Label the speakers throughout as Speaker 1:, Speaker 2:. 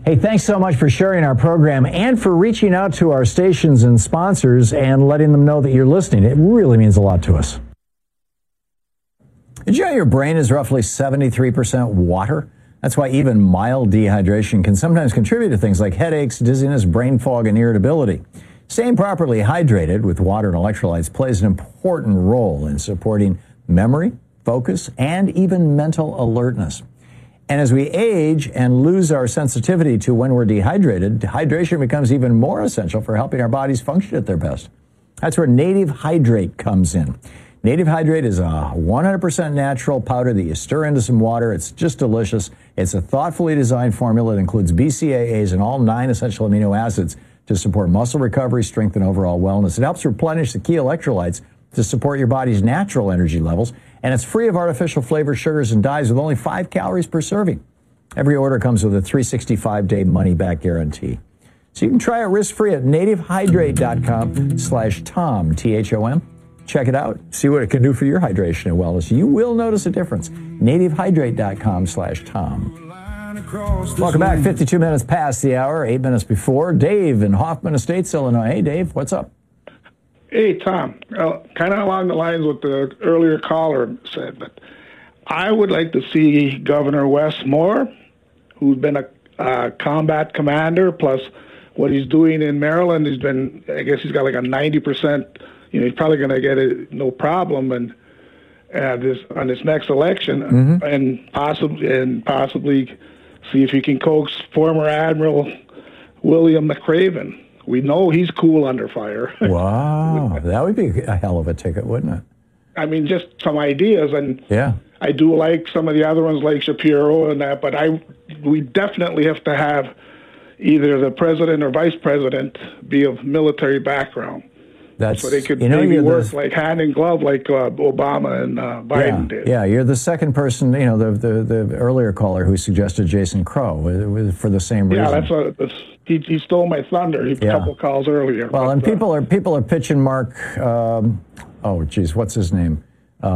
Speaker 1: Hey, thanks so much for sharing our program and for reaching out to our stations and sponsors and letting them know that you're listening. It really means a lot to us. Did you know your brain is roughly 73% water? That's why even mild dehydration can sometimes contribute to things like headaches, dizziness, brain fog, and irritability. Staying properly hydrated with water and electrolytes plays an important role in supporting memory, focus, and even mental alertness. And as we age and lose our sensitivity to when we're dehydrated, hydration becomes even more essential for helping our bodies function at their best. That's where Native Hydrate comes in. Native Hydrate is a 100% natural powder that you stir into some water. It's just delicious. It's a thoughtfully designed formula that includes BCAAs and all 9 essential amino acids to support muscle recovery, strength, and overall wellness. It helps replenish the key electrolytes to support your body's natural energy levels, and it's free of artificial flavors, sugars, and dyes with only 5 calories per serving. Every order comes with a 365-day money-back guarantee. So you can try it risk-free at nativehydrate.com/Tom, T-H-O-M. Check it out. See what it can do for your hydration and wellness. You will notice a difference. nativehydrate.com/Tom. Welcome back. 52 minutes past the hour, 8 minutes before. Dave in Hoffman Estates, Illinois. Hey, Dave, what's up?
Speaker 2: Hey, Tom. Kind of along the lines what the earlier caller said, but I would like to see Governor Wes Moore, who's been a combat commander, plus what he's doing in Maryland. He's been, I guess he's got like a 90%, he's probably going to get it no problem and on this next election, and possibly see if he can coax former Admiral William McRaven. We know he's cool under fire.
Speaker 1: Wow, that would be a hell of a ticket, wouldn't it?
Speaker 2: I mean, just some ideas, and
Speaker 1: yeah,
Speaker 2: I do like some of the other ones, like Shapiro and that. But we definitely have to have either the president or vice president be of military background. So they could maybe work like hand in glove, like Obama and Biden did.
Speaker 1: Yeah, you're the second person, the earlier caller who suggested Jason Crow for the same reason.
Speaker 2: Yeah, he stole my thunder a couple calls earlier.
Speaker 1: Well, and people are pitching Mark, what's his name?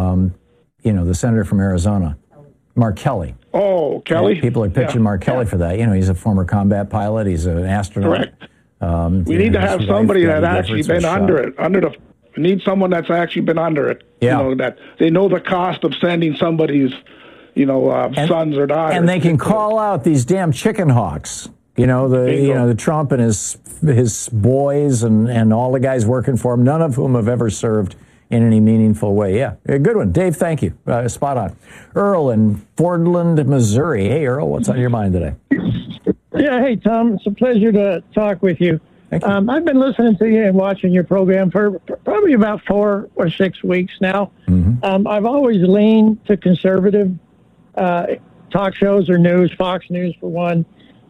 Speaker 1: The senator from Arizona, Mark Kelly.
Speaker 2: Oh, Kelly?
Speaker 1: Yeah, people are pitching Mark Kelly for that. He's a former combat pilot. He's an astronaut.
Speaker 2: Correct. We need to have somebody that actually been under it. We need someone that's actually been under it.
Speaker 1: Yeah.
Speaker 2: That they know the cost of sending somebody's, sons or daughters.
Speaker 1: And they can call out these damn chicken hawks. The Trump and his boys and all the guys working for him, none of whom have ever served in any meaningful way. Yeah, a good one. Dave, thank you. Spot on. Earl in Fordland, Missouri. Hey, Earl, what's on your mind today?
Speaker 3: Yeah, hey, Tom. It's a pleasure to talk with you.
Speaker 1: Thank you.
Speaker 3: I've been listening to you and watching your program for probably about 4 or 6 weeks now. I've always leaned to conservative talk shows or news, Fox News for one,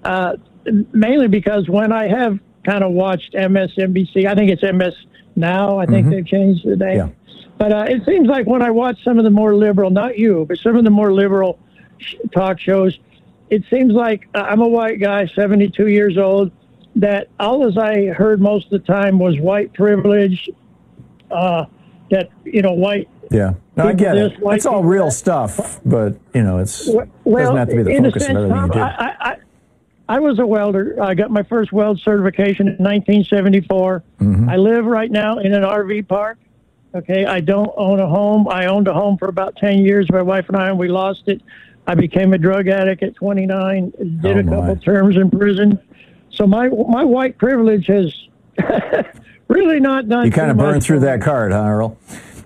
Speaker 3: mainly because when I have kind of watched MSNBC, I think it's MS Now. I think they've changed the name.
Speaker 1: Yeah.
Speaker 3: But it seems like when I watch some of the more liberal, not you, but some of the more liberal talk shows, it seems like I'm a white guy, 72 years old, that all as I heard most of the time was white privilege, white.
Speaker 1: Yeah, no, I get it. It's all real stuff, but, it doesn't have to be the focus of everything you do.
Speaker 3: I was a welder. I got my first weld certification in 1974. I live right now in an RV park. Okay, I don't own a home. I owned a home for about 10 years. My wife and we lost it. I became a drug addict at 29, did a couple terms in prison. So my white privilege has really not done.
Speaker 1: You kind of burned through that card, huh, Earl?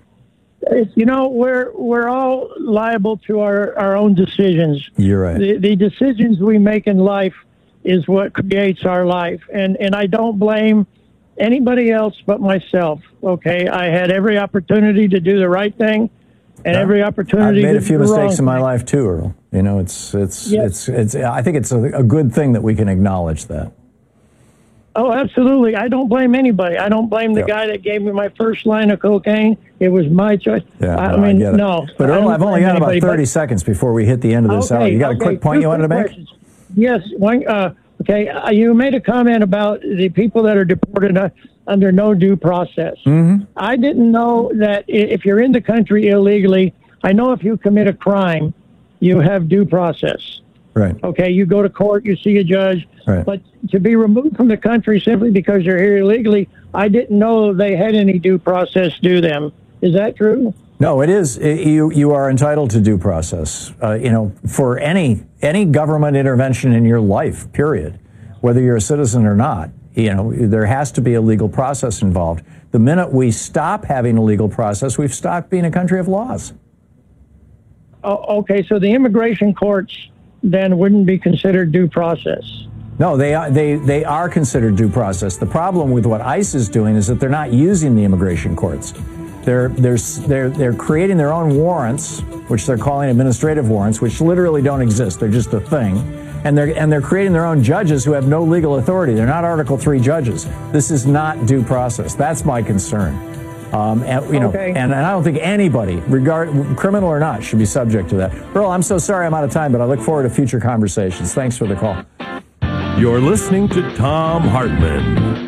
Speaker 3: We're all liable to our own decisions.
Speaker 1: You're right.
Speaker 3: The decisions we make in life is what creates our life. And I don't blame anybody else but myself, okay? I had every opportunity to do the right thing. And every opportunity.
Speaker 1: I've made a few mistakes in my life too, Earl. It's. I think it's a good thing that we can acknowledge that.
Speaker 3: Oh, absolutely. I don't blame anybody. I don't blame the guy that gave me my first line of cocaine. It was my choice.
Speaker 1: Yeah, I get it.
Speaker 3: No.
Speaker 1: But Earl, I've only got about 30 seconds before we hit the end of this hour. You got a quick point you wanted to make?
Speaker 3: Questions. Yes. You made a comment about the people that are deported under no due process. I didn't know that if you're in the country illegally, I know if you commit a crime, you have due process.
Speaker 1: Right.
Speaker 3: Okay, you go to court, you see a judge.
Speaker 1: Right.
Speaker 3: But to be removed from the country simply because you're here illegally, I didn't know they had any due process due them. Is that true?
Speaker 1: No, it is. You are entitled to due process. For any government intervention in your life, period, whether you're a citizen or not. There has to be a legal process involved. The minute we stop having a legal process, we've stopped being a country of laws.
Speaker 3: Oh, okay, so the immigration courts then wouldn't be considered due process.
Speaker 1: No, they are considered due process. The problem with what ICE is doing is that they're not using the immigration courts. They're creating their own warrants, which they're calling administrative warrants, which literally don't exist. They're just a thing. And they're creating their own judges who have no legal authority. They're not Article 3 judges. This is not due process. That's my concern.
Speaker 3: Okay.
Speaker 1: And I don't think anybody, criminal or not, should be subject to that. Earl, I'm so sorry I'm out of time, but I look forward to future conversations. Thanks for the call.
Speaker 4: You're listening to Thom Hartmann.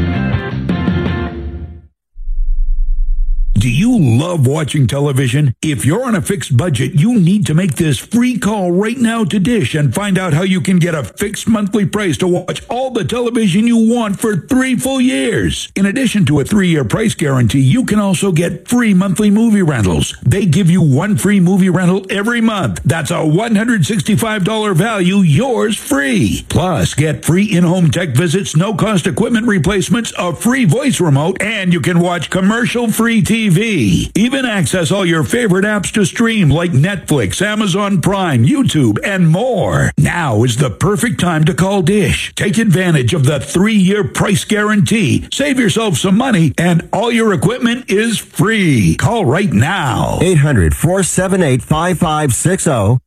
Speaker 5: Do you love watching television? If you're on a fixed budget, you need to make this free call right now to Dish and find out how you can get a fixed monthly price to watch all the television you want for 3 full years. In addition to a 3-year price guarantee, you can also get free monthly movie rentals. They give you 1 free movie rental every month. That's a $165 value, yours free. Plus, get free in-home tech visits, no-cost equipment replacements, a free voice remote, and you can watch commercial-free TV. Even access all your favorite apps to stream like Netflix, Amazon Prime, YouTube, and more. Now is the perfect time to call Dish. Take advantage of the 3-year price guarantee. Save yourself some money, and all your equipment is free. Call right now.
Speaker 6: 800-478-5560.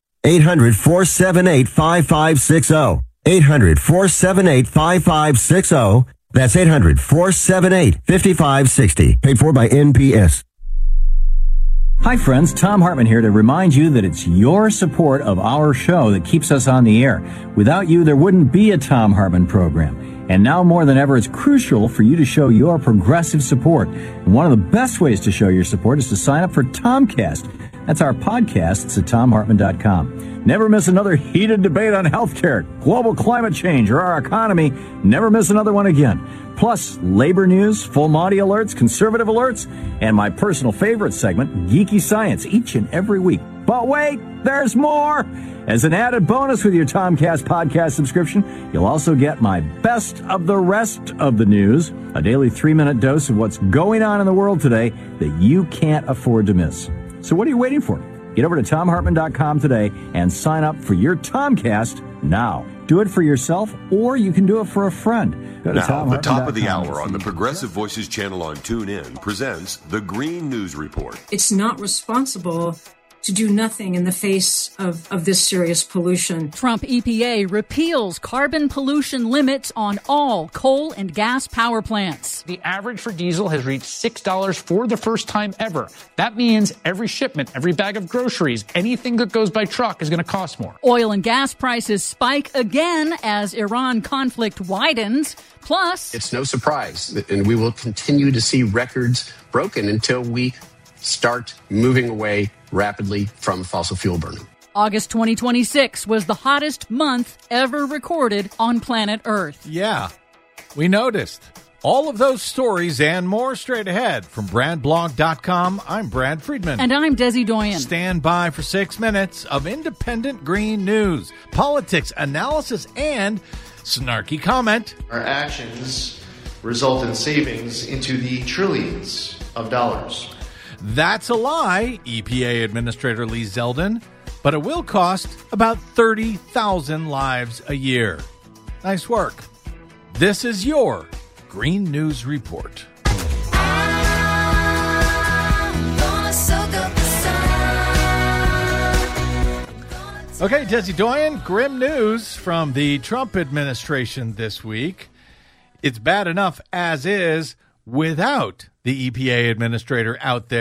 Speaker 6: 800-478-5560. 800-478-5560. That's 800-478-5560. Paid for by NPS.
Speaker 1: Hi, friends. Thom Hartmann here to remind you that it's your support of our show that keeps us on the air. Without you, there wouldn't be a Thom Hartmann program. And now more than ever, it's crucial for you to show your progressive support. And one of the best ways to show your support is to sign up for Tomcast. That's our podcast. It's at TomHartmann.com. Never miss another heated debate on healthcare, global climate change, or our economy. Never miss another one again. Plus, labor news, full Monty alerts, conservative alerts, and my personal favorite segment, Geeky Science, each and every week. But wait, there's more! As an added bonus with your Tomcast podcast subscription, you'll also get my best of the rest of the news, a daily 3-minute dose of what's going on in the world today that you can't afford to miss. So what are you waiting for? Get over to TomHartmann.com today and sign up for your Tomcast now. Do it for yourself, or you can do it for a friend. Go to
Speaker 4: Now, the top of the hour on the Progressive Voices channel on TuneIn presents the Green News Report.
Speaker 7: It's not responsible to do nothing in the face of this serious pollution.
Speaker 8: Trump EPA repeals carbon pollution limits on all coal and gas power plants.
Speaker 9: The average for diesel has reached $6 for the first time ever. That means every shipment, every bag of groceries, anything that goes by truck is going to cost more.
Speaker 8: Oil and gas prices spike again as Iran conflict widens. Plus,
Speaker 10: it's no surprise, and we will continue to see records broken until we start moving away rapidly from fossil fuel burning.
Speaker 8: August 2026 was the hottest month ever recorded on planet Earth.
Speaker 11: Yeah, we noticed. All of those stories and more straight ahead from BradBlog.com. I'm Brad Friedman.
Speaker 8: And I'm Desi Doyen.
Speaker 11: Stand by for 6 minutes of independent green news, politics, analysis, and snarky comment.
Speaker 12: Our actions result in savings into the trillions of dollars.
Speaker 11: That's a lie, EPA Administrator Lee Zeldin, but it will cost about 30,000 lives a year. Nice work. This is your Green News Report. Okay, Desi Doyen, grim news from the Trump administration this week. It's bad enough as is without the EPA administrator out there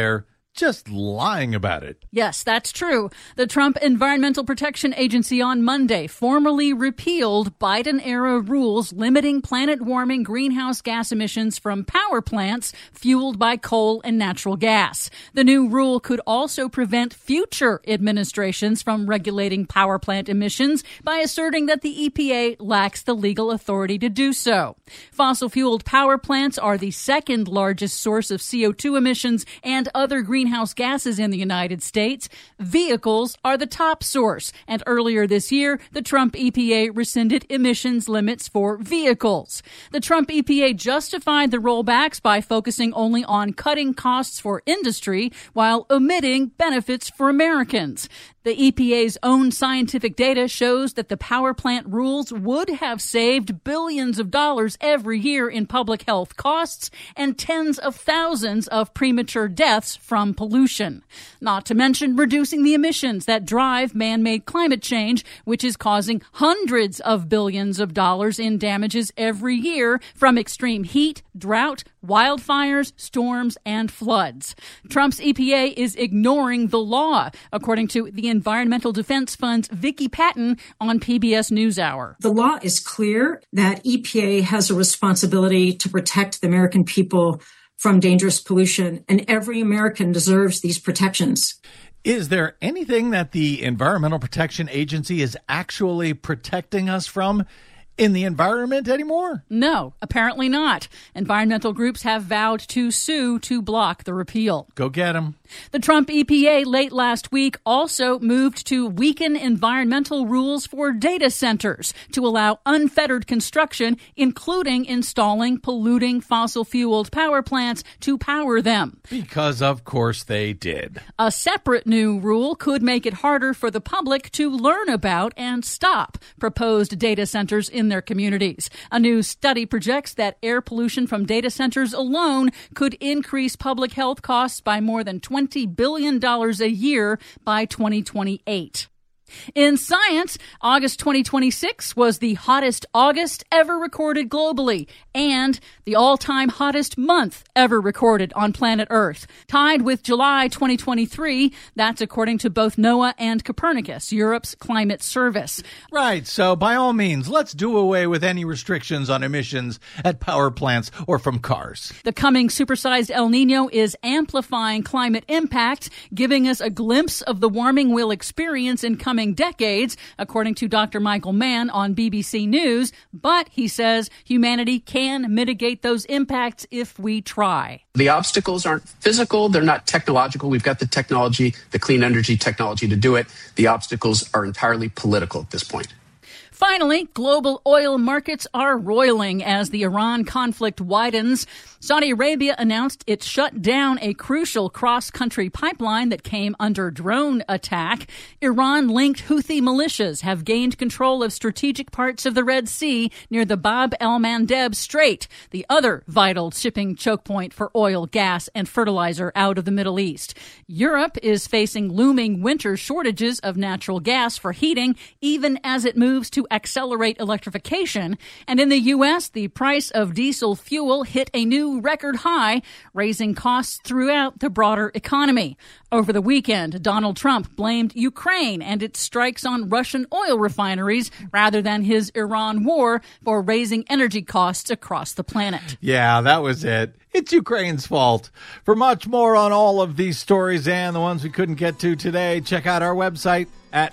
Speaker 11: just lying about it.
Speaker 8: Yes, that's true. The Trump Environmental Protection Agency on Monday formally repealed Biden-era rules limiting planet-warming greenhouse gas emissions from power plants fueled by coal and natural gas. The new rule could also prevent future administrations from regulating power plant emissions by asserting that the EPA lacks the legal authority to do so. Fossil-fueled power plants are the second largest source of CO2 emissions and other greenhouse gases in the United States. Vehicles are the top source, and earlier this year, the Trump EPA rescinded emissions limits for vehicles. The Trump EPA justified the rollbacks by focusing only on cutting costs for industry while omitting benefits for Americans. The EPA's own scientific data shows that the power plant rules would have saved billions of dollars every year in public health costs and tens of thousands of premature deaths from pollution. Not to mention reducing the emissions that drive man-made climate change, which is causing hundreds of billions of dollars in damages every year from extreme heat, drought, wildfires, storms, and floods. Trump's EPA is ignoring the law, according to the Environmental Defense Fund's Vicki Patton on PBS NewsHour.
Speaker 7: The law is clear that EPA has a responsibility to protect the American people from dangerous pollution, and every American deserves these protections.
Speaker 11: Is there anything that the Environmental Protection Agency is actually protecting us from in the environment anymore?
Speaker 8: No, apparently not. Environmental groups have vowed to sue to block the repeal.
Speaker 11: Go get them.
Speaker 8: The Trump EPA late last week also moved to weaken environmental rules for data centers to allow unfettered construction, including installing polluting fossil-fueled power plants to power them.
Speaker 11: Because, of course, they did.
Speaker 8: A separate new rule could make it harder for the public to learn about and stop proposed data centers in their communities. A new study projects that air pollution from data centers alone could increase public health costs by more than $20 billion a year by 2028. In science, August 2026 was the hottest August ever recorded globally and the all-time hottest month ever recorded on planet Earth, tied with July 2023. That's according to both NOAA and Copernicus, Europe's climate service.
Speaker 11: Right, so by all means, let's do away with any restrictions on emissions at power plants or from cars.
Speaker 8: The coming supersized El Niño is amplifying climate impact, giving us a glimpse of the warming we'll experience in coming decades, according to Dr. Michael Mann on BBC News. But he says humanity can mitigate those impacts if we try.
Speaker 10: The obstacles aren't physical. They're not technological. We've got the technology, the clean energy technology to do it. The obstacles are entirely political at this point.
Speaker 8: Finally, global oil markets are roiling as the Iran conflict widens. Saudi Arabia announced it shut down a crucial cross-country pipeline that came under drone attack. Iran-linked Houthi militias have gained control of strategic parts of the Red Sea near the Bab el-Mandeb Strait, the other vital shipping choke point for oil, gas, and fertilizer out of the Middle East. Europe is facing looming winter shortages of natural gas for heating, even as it moves to accelerate electrification. And in the U.S., the price of diesel fuel hit a new record high, raising costs throughout the broader economy. Over the weekend, Donald Trump blamed Ukraine and its strikes on Russian oil refineries rather than his Iran war for raising energy costs across the planet.
Speaker 11: Yeah, that was it. It's Ukraine's fault. For much more on all of these stories and the ones we couldn't get to today, check out our website at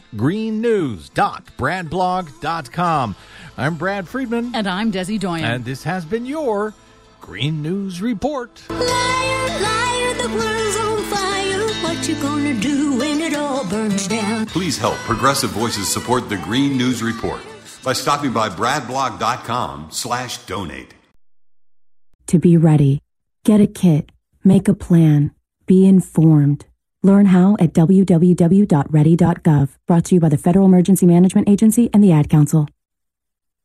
Speaker 11: greennews.bradblog.com. I'm Brad Friedman.
Speaker 8: And I'm Desi Doyen.
Speaker 11: And this has been your Green News Report.
Speaker 13: Liar, liar, the world's on fire. What you gonna do when it all burns down?
Speaker 4: Please help Progressive Voices support the Green News Report by stopping by bradblog.com/donate.
Speaker 14: To be ready, get a kit, make a plan, be informed. Learn how at www.ready.gov. Brought to you by the Federal Emergency Management Agency and the Ad Council.